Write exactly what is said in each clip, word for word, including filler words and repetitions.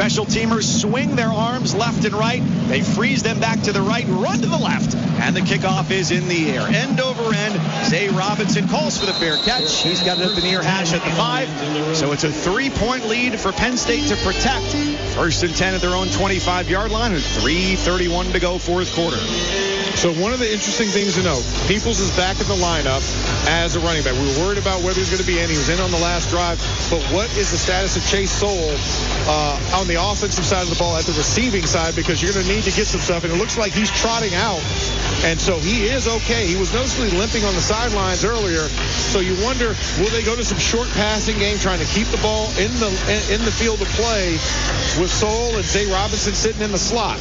Special teamers swing their arms left and right. They freeze them back to the right, run to the left, and the kickoff is in the air. End over end. Zay Robinson calls for the fair catch. He's got it at the near hash at the five. So it's a three-point lead for Penn State to protect. First and ten at their own twenty-five-yard line with three thirty-one to go fourth quarter. So one of the interesting things to note, Peoples is back in the lineup as a running back. We were worried about whether he's going to be in. He was in on the last drive. But what is the status of Chase Sowell uh, on the offensive side of the ball at the receiving side? Because you're going to need to get some stuff. And it looks like he's trotting out. And so he is okay. He was noticeably limping on the sidelines earlier. So you wonder, will they go to some short passing game trying to keep the ball in the in the field of play with Sowell and Zay Robinson sitting in the slot?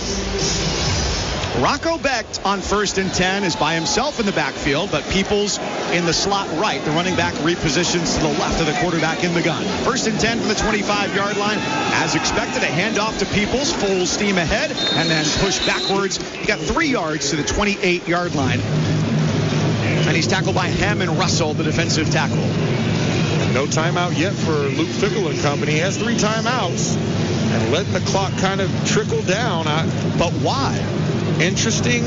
Rocco Becht on first and ten is by himself in the backfield, but Peoples in the slot right. The running back repositions to the left of the quarterback in the gun. First and ten from the twenty-five-yard line. As expected, a handoff to Peoples, full steam ahead, and then push backwards. He got three yards to the twenty-eight-yard line. And he's tackled by Hammond Russell, the defensive tackle. No timeout yet for Luke Fickell and company. He has three timeouts and letting the clock kind of trickle down. I, but why? Interesting,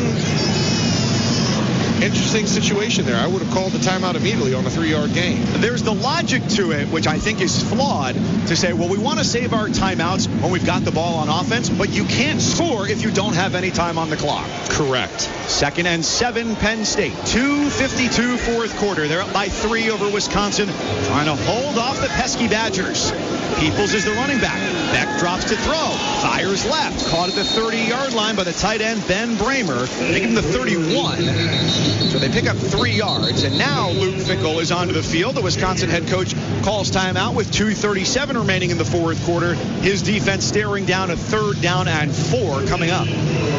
interesting situation there. I would have called the timeout immediately on a three-yard gain. There's the logic to it, which I think is flawed, to say, well, we want to save our timeouts when we've got the ball on offense, but you can't score if you don't have any time on the clock. Correct. Second and seven, Penn State. two fifty-two fourth quarter. They're up by three over Wisconsin, trying to hold off the pesky Badgers. Peoples is the running back. Beck drops to throw. Fires left. Caught at the thirty-yard line by the tight end, Ben Bramer. They give him the thirty-one. So they pick up three yards. And now Luke Fickell is onto the field. The Wisconsin head coach calls timeout with two thirty-seven remaining in the fourth quarter. His defense staring down a third down and four coming up.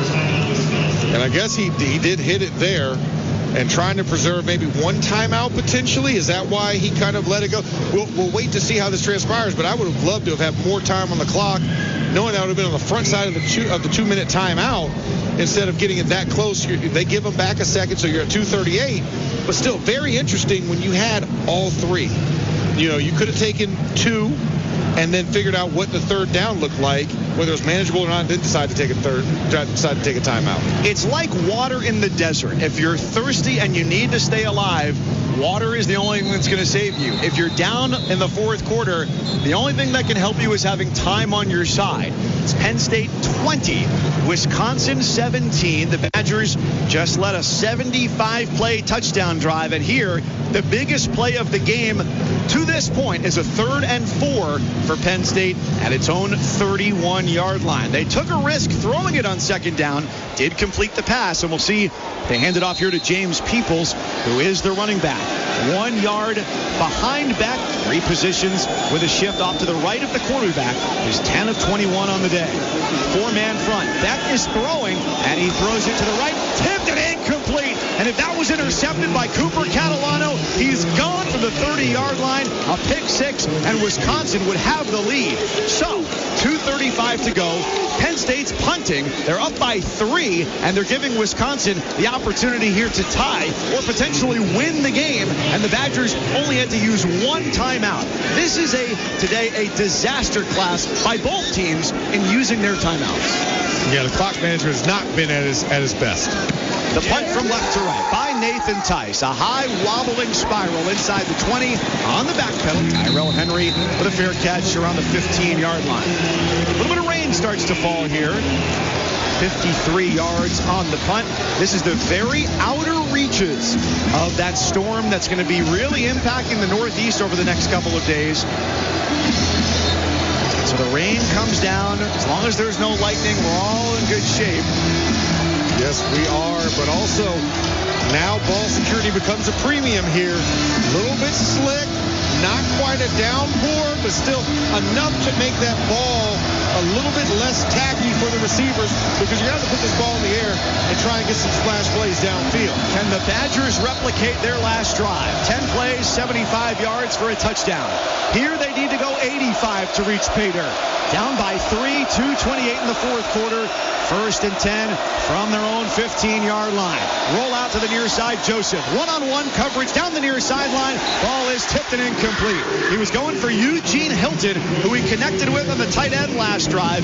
And I guess he, he did hit it there. And trying to preserve maybe one timeout potentially? Is that why he kind of let it go? We'll, we'll wait to see how this transpires, but I would have loved to have had more time on the clock, knowing that would have been on the front side of the two, of the two-minute timeout instead of getting it that close. They give them back a second, so you're at two thirty-eight. But still, very interesting when you had all three. You know, you could have taken two and then figured out what the third down looked like, whether it was manageable or not, and then decide to take a third, decide to take a timeout. It's like water in the desert. If you're thirsty and you need to stay alive, water is the only thing that's going to save you. If you're down in the fourth quarter, the only thing that can help you is having time on your side. It's Penn State twenty, Wisconsin seventeen. The Badgers just led a seventy-five play touchdown drive, and here the biggest play of the game to this point is a third and four for Penn State at its own thirty-one-yard line. They took a risk throwing it on second down, did complete the pass, and we'll see they hand it off here to James Peoples, who is the running back. One yard behind Beck, repositions with a shift off to the right of the quarterback. He's ten of twenty-one on the day. Four-man front. Beck is throwing, and he throws it to the right. Tipped and incomplete. And if that was intercepted by Cooper Catalano, he's gone from the thirty-yard line. A pick six, and Wisconsin would have the lead. So, two thirty-five to go. Penn State's punting. They're up by three, and they're giving Wisconsin the opportunity here to tie or potentially win the game. And the Badgers only had to use one timeout. This is a today a disaster class by both teams in using their timeouts. Yeah, the clock manager has not been at his at his best. The punt from left to right by Nathan Tice. A high wobbling spiral inside the twenty on the back pedal. Tyrell Henry with a fair catch around the fifteen-yard line. A little bit of rain starts to fall here. fifty-three yards on the punt. This is the very outer reaches of that storm that's going to be really impacting the Northeast over the next couple of days. So the rain comes down. As long as there's no lightning, we're all in good shape. Yes, we are, but also now ball security becomes a premium here. A little bit slick, not quite a downpour, but still enough to make that ball a little bit less tacky for the receivers, because you have to put this ball in the air and try and get some splash plays downfield. Can the Badgers replicate their last drive? ten plays, seventy-five yards for a touchdown. Here they need to go eighty-five to reach pay dirt. Down by three, two twenty-eight in the fourth quarter. First and ten from their own fifteen-yard line. Roll out to the near side, Joseph. One-on-one coverage down the near sideline. Ball is tipped and incomplete. He was going for Eugene Hilton, who he connected with on the tight end last drive.